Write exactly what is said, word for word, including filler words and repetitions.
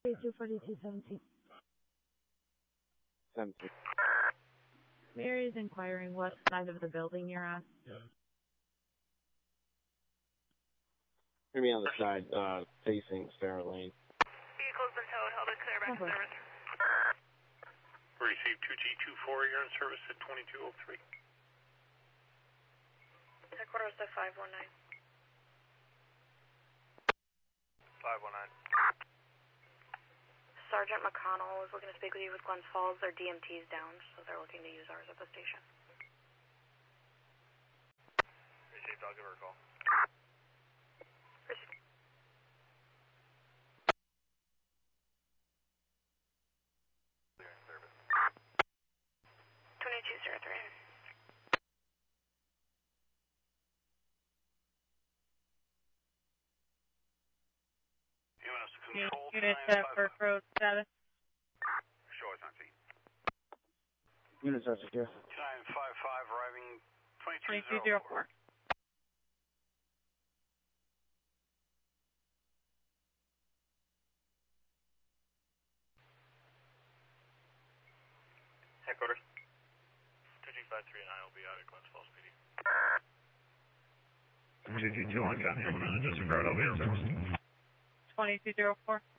two forty-two seventeen. seventeen. Mary is inquiring what side of the building you're on. Hear me on the side, uh, facing Sparrow Lane. Vehicle's been towed, held it clear back to service. Receive two G two four, you're in service at twenty-two oh three. Headquarters to five one nine. five one nine. Sergeant McConnell is looking to speak with you with Glens Falls. Their D M T's down, so they're looking to use ours at the station. Received, I'll give her a call. Received. You're in service. twenty-two oh three. Control Unit at Burke Road status. Show us on scene. Units are secure. nine five five arriving twenty-two oh four. Headquarters. two G five three and I will be out at Glens Falls P D. twenty-two oh four.